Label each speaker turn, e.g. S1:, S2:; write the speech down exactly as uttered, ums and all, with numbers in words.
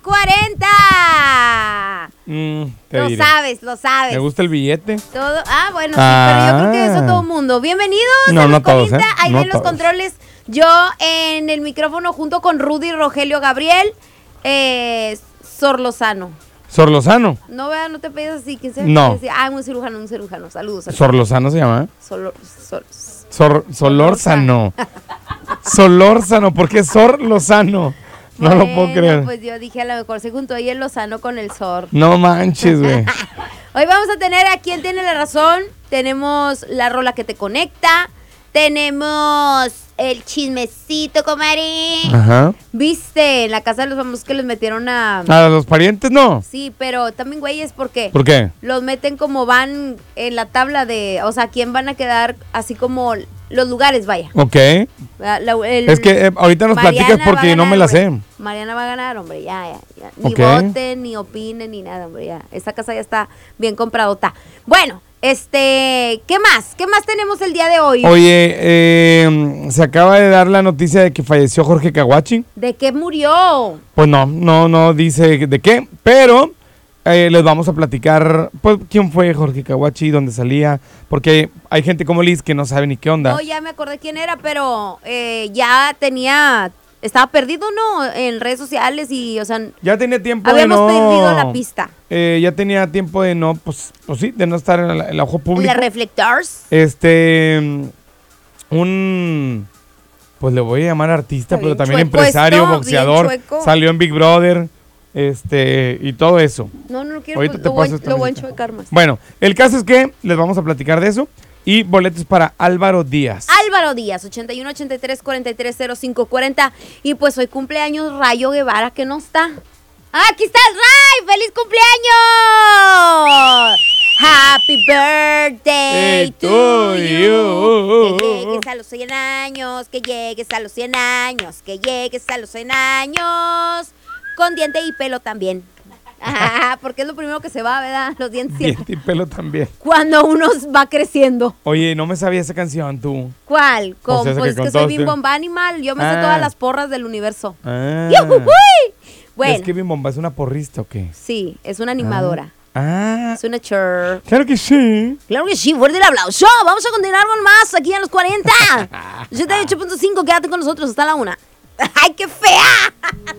S1: cuarenta.
S2: Mm, te
S1: lo
S2: diré.
S1: sabes, lo sabes.
S2: ¿Me gusta el billete?
S1: Todo, ah, bueno,
S2: Ah.
S1: sí, pero yo creo que eso todo el mundo. Bienvenidos
S2: No,
S1: a
S2: no
S1: Los
S2: todos,
S1: cuarenta,
S2: ¿eh?
S1: ahí
S2: No
S1: ven los
S2: todos.
S1: controles. Yo en el micrófono junto con Rudy, Rogelio, Gabriel, eh, Sor Lozano.
S2: Sor Lozano.
S1: No, vea, no te pides así. ¿Quién se
S2: No.
S1: Ah, un cirujano, un cirujano. Saludos. saludos.
S2: Sor Lozano se llama.
S1: Solo, sol-
S2: Sor, Solórzano. Solórzano, ¿por qué Sor Lozano? No lo puedo
S1: Bueno,
S2: creer.
S1: Pues yo dije, a lo mejor se juntó ahí el Lozano con el Sor.
S2: No manches, güey.
S1: Hoy vamos a tener a Quién Tiene la Razón. Tenemos la rola que te conecta. Tenemos el chismecito, comadre.
S2: Ajá.
S1: ¿Viste? En la casa de los famosos que los metieron a...
S2: A los parientes no.
S1: Sí, pero también, güeyes, ¿por qué?
S2: ¿Por qué?
S1: Los meten como van en la tabla de... O sea, ¿quién van a quedar así como los lugares, vaya?
S2: Ok.
S1: La- la- el-
S2: Es que eh, ahorita nos
S1: Mariana
S2: platicas
S1: va a
S2: porque no
S1: ganar,
S2: me la
S1: hombre.
S2: sé.
S1: Mariana va a ganar, hombre, ya, ya, ya. Ni
S2: Ok.
S1: voten, ni opinen, ni nada, hombre, ya. Esta casa ya está bien compradota. Bueno, este, ¿qué más? ¿Qué más tenemos el día de hoy?
S2: Oye, eh, se acaba de dar la noticia de que falleció Jorge Caguachi.
S1: ¿De qué murió?
S2: Pues no, no, no dice de qué, pero eh, les vamos a platicar, pues, quién fue Jorge Caguachi, dónde salía, porque hay gente como Liz que no sabe ni qué onda.
S1: No, ya me acordé quién era, pero eh, ya tenía, estaba perdido, ¿no? En redes sociales y, o sea,
S2: Ya tenía tiempo
S1: habíamos
S2: de no...
S1: perdido la pista.
S2: Eh, ya tenía tiempo de no, pues, pues sí, de no estar en el, el ojo público.
S1: ¿La Reflectors?
S2: Este, un, pues le voy a llamar artista,
S1: Está
S2: pero
S1: bien
S2: también
S1: chueco
S2: empresario,
S1: esto, bien
S2: boxeador,
S1: chueco.
S2: salió en Big Brother, este, y todo eso.
S1: No, no, no quiero,
S2: Ahorita
S1: pues,
S2: te
S1: lo, voy,
S2: paso esta
S1: lo voy a
S2: música.
S1: enchuecar más.
S2: Bueno, el caso es que les vamos a platicar de eso y boletos para Álvaro Díaz.
S1: Álvaro Díaz, ochenta y uno, ochenta y tres, cuarenta y tres, cero cinco cuarenta. Y pues hoy cumpleaños Rayo Guevara, que no está. ¡Ah, aquí estás, Ray! ¡Feliz cumpleaños! Happy birthday
S2: Hey,
S1: to
S2: to
S1: you.
S2: you.
S1: Que llegues a los cien años, que llegues a los cien años, que llegues a los cien años. Con diente y pelo también. Ajá, porque es lo primero que se va, ¿verdad? Los dientes siempre.
S2: Diente y pelo también.
S1: Cuando uno va creciendo.
S2: Oye, no me sabía esa canción tú.
S1: ¿Cuál? Con,
S2: Pues esa
S1: pues
S2: que
S1: es que soy
S2: contaste.
S1: Bim Bomba Animal. Yo me sé
S2: Ah.
S1: todas las porras del universo.
S2: Ah.
S1: ¡Yujujuy! Bueno,
S2: ¿Es que Bim Bomba es una porrista o qué?
S1: sí, es una animadora.
S2: Ah,
S1: Es una chur.
S2: claro que sí.
S1: Claro que sí, fuerte el aplauso. Vamos a continuar con más aquí en los cuarenta. ochenta y ocho punto cinco, quédate con nosotros hasta la una. ¡Ay, qué fea!